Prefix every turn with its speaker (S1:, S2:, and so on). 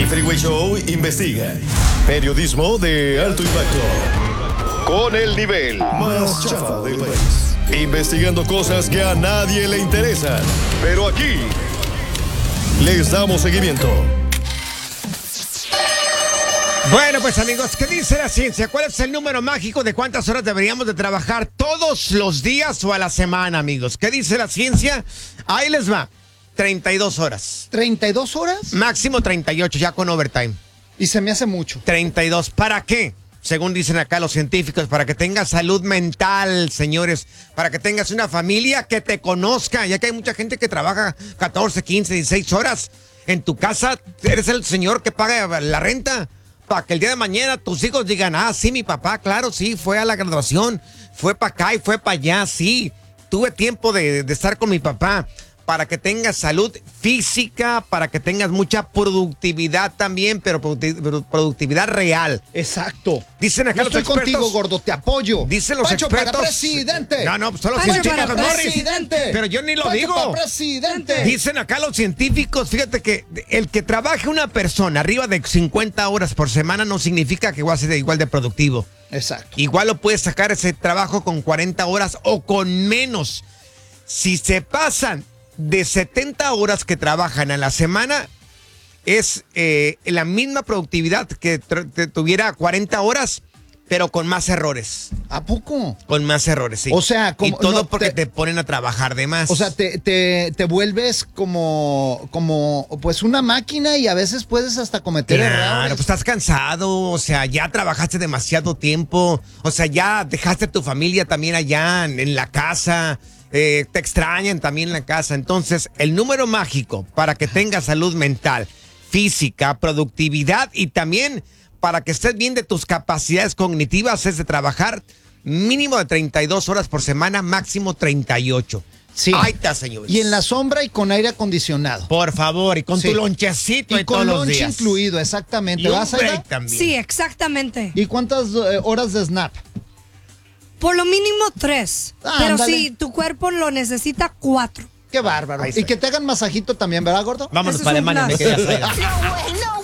S1: Freeway Show investiga. Periodismo de alto impacto. Con el nivel más chafa del país. Investigando cosas que a nadie le interesan. Pero aquí les damos seguimiento.
S2: Bueno, pues amigos, ¿qué dice la ciencia? ¿Cuál es el número mágico de cuántas horas deberíamos de trabajar todos los días o a la semana, amigos? ¿Qué dice la ciencia? Ahí les va. 32 horas.
S3: ¿32 horas?
S2: Máximo 38, ya con overtime.
S3: Y se me hace mucho.
S2: 32. ¿Para qué? Según dicen acá los científicos, para que tengas salud mental, señores, para que tengas una familia que te conozca, ya que hay mucha gente que trabaja 14, 15, 16 horas. En tu casa eres el señor que paga la renta, para que el día de mañana tus hijos digan, ah, sí, mi papá, claro, sí, fue a la graduación, fue para acá y fue para allá, sí, tuve tiempo de estar con mi papá. Para que tengas salud física, para que tengas mucha productividad también, pero productividad real.
S3: Exacto.
S2: Dicen acá
S3: Yo
S2: los
S3: estoy
S2: expertos.
S3: contigo, gordo, te apoyo.
S2: Dicen los
S3: Pancho
S2: expertos.
S3: para presidente.
S2: No, pues son los
S3: Pancho
S2: científicos,
S3: para
S2: Morris.
S3: presidente.
S2: Pero yo ni lo
S3: Pancho
S2: digo.
S3: para presidente.
S2: Dicen acá los científicos, fíjate que el que trabaje una persona arriba de 50 horas por semana no significa que va a ser igual de productivo.
S3: Exacto.
S2: Igual lo puedes sacar ese trabajo con 40 horas o con menos. Si se pasan de 70 horas que trabajan a la semana, es la misma productividad que tuviera 40 horas, pero con más errores.
S3: ¿A poco?
S2: Con más errores, sí.
S3: O sea,
S2: y todo
S3: no,
S2: porque te ponen a trabajar de más.
S3: O sea, te vuelves como pues una máquina y a veces puedes hasta cometer
S2: claro,
S3: errores.
S2: pues estás cansado, o sea, ya trabajaste demasiado tiempo, o sea, ya dejaste a tu familia también allá en la casa. Te extrañan también en la casa. Entonces, el número mágico para que tengas salud mental, física, productividad y también para que estés bien de tus capacidades cognitivas es de trabajar mínimo de 32 horas por semana, máximo 38.
S3: Sí.
S2: Ahí está, señores.
S3: Y en la sombra y con aire acondicionado.
S2: Por favor, y con
S3: Sí.
S2: tu lonchecito
S3: Y
S2: todos
S3: con
S2: los
S3: lunch
S2: días.
S3: incluido, exactamente.
S2: Y un
S3: ¿Vas a
S2: break también.
S4: Sí, exactamente.
S3: ¿Y cuántas horas de snap?
S4: Por lo mínimo 3. Pero
S3: Ándale.
S4: si tu cuerpo lo necesita, 4.
S3: Qué bárbaro.
S2: Ahí está.
S3: Y que te hagan masajito también, ¿verdad, gordo?
S2: Vámonos
S4: Ese
S2: para
S4: es un
S2: Alemania, me
S4: plus.
S2: quedé afuera.
S5: No way, no